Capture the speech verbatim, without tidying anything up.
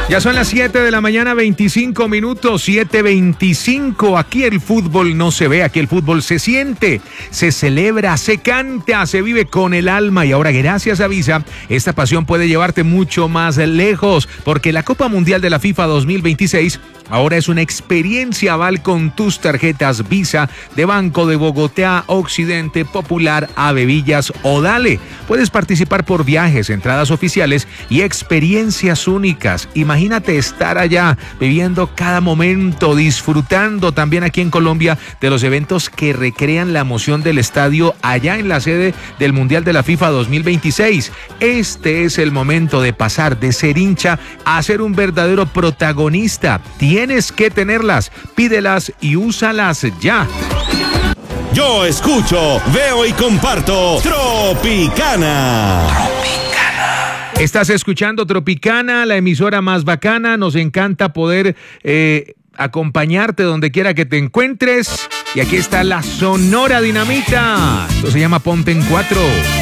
Ya son las siete de la mañana, veinticinco minutos, siete veinticinco. Aquí el fútbol no se ve, aquí el fútbol se siente, se celebra, se canta, se vive con el alma. Y ahora, gracias a Visa, esta pasión puede llevarte mucho más lejos, porque la Copa Mundial de la FIFA dos mil veintiséis ahora es una experiencia aval con tus tarjetas Visa de Banco de Bogotá, Occidente, Popular, Avevillas o Dale. Puedes participar por viajes, entradas oficiales y experiencias únicas. Imagínate estar allá, viviendo cada momento, disfrutando también aquí en Colombia de los eventos que recrean la emoción del estadio allá en la sede del Mundial de la FIFA dos mil veintiséis. Este es el momento de pasar de ser hincha a ser un verdadero protagonista. Tienes que tenerlas, pídelas y úsalas ya. Yo escucho, veo y comparto Tropicana. Estás escuchando Tropicana, la emisora más bacana. Nos encanta poder eh, acompañarte donde quiera que te encuentres. Y aquí está la Sonora Dinamita. Esto se llama Ponte en Cuatro.